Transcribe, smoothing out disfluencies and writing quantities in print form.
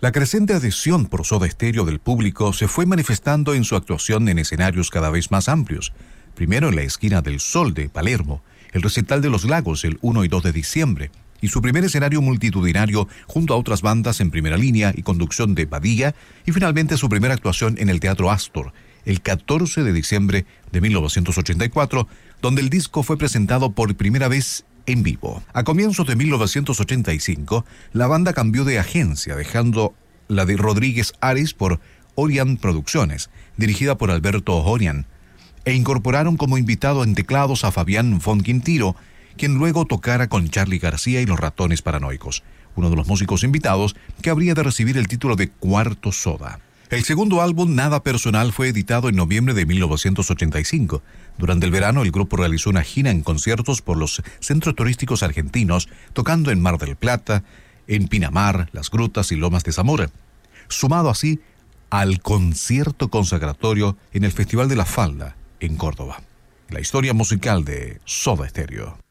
La creciente adhesión por Soda Stereo del público se fue manifestando en su actuación en escenarios cada vez más amplios. Primero en la Esquina del Sol de Palermo, el Recital de los Lagos el 1 y 2 de diciembre, y su primer escenario multitudinario junto a otras bandas en primera línea y conducción de Badilla, y finalmente su primera actuación en el Teatro Astor, el 14 de diciembre de 1984, donde el disco fue presentado por primera vez en vivo. A comienzos de 1985, la banda cambió de agencia, dejando la de Rodríguez Ares por Orion Producciones, dirigida por Alberto Orion, e incorporaron como invitado en teclados a Fabián von Quintiro, quien luego tocara con Charly García y los Ratones Paranoicos, uno de los músicos invitados que habría de recibir el título de Cuarto Soda. El segundo álbum, Nada Personal, fue editado en noviembre de 1985. Durante el verano, el grupo realizó una gira en conciertos por los centros turísticos argentinos, tocando en Mar del Plata, en Pinamar, Las Grutas y Lomas de Zamora, sumado así al concierto consagratorio en el Festival de la Falda, en Córdoba. La historia musical de Soda Stereo.